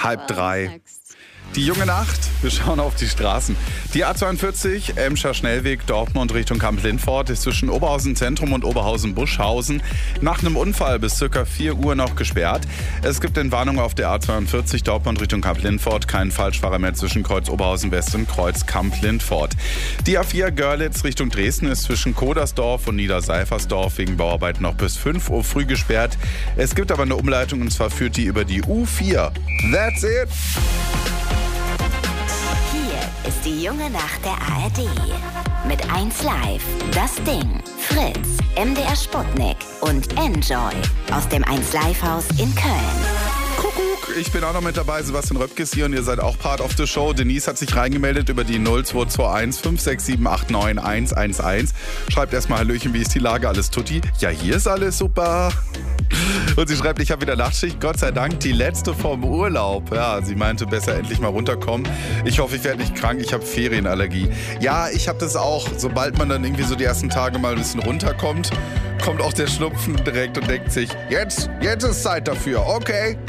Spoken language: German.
2:30. Die junge Nacht, wir schauen auf die Straßen. Die A42, Emscher Schnellweg, Dortmund Richtung Kamp-Lindfort ist zwischen Oberhausen Zentrum und Oberhausen-Buschhausen nach einem Unfall bis ca. 4 Uhr noch gesperrt. Es gibt Entwarnung auf der A42 Dortmund Richtung Kamp-Lindfort, kein Falschfahrer mehr zwischen Kreuz Oberhausen West und Kreuz Kamp-Lindfort. Die A4 Görlitz Richtung Dresden ist zwischen Kodersdorf und Niederseifersdorf wegen Bauarbeiten noch bis 5 Uhr früh gesperrt. Es gibt aber eine Umleitung und zwar führt die über die U4. That's it! Ist die junge Nacht der ARD. Mit 1Live, Das Ding, Fritz, MDR Sputnik und Enjoy aus dem 1Live-Haus in Köln. Kuckuck, ich bin auch noch mit dabei, Sebastian Röpke ist hier und ihr seid auch Part of the Show. Denise hat sich reingemeldet über die 0221 567 89 111. Schreibt erstmal Hallöchen, wie ist die Lage, alles tutti? Ja, hier ist alles super. Und sie schreibt, ich habe wieder Nachtschicht, Gott sei Dank, die letzte vom Urlaub. Ja, sie meinte, besser endlich mal runterkommen. Ich hoffe, ich werde nicht krank, ich habe Ferienallergie. Ja, ich habe das auch. Sobald man dann irgendwie so die ersten Tage mal ein bisschen runterkommt, kommt auch der Schnupfen direkt und denkt sich, jetzt ist Zeit dafür, okay.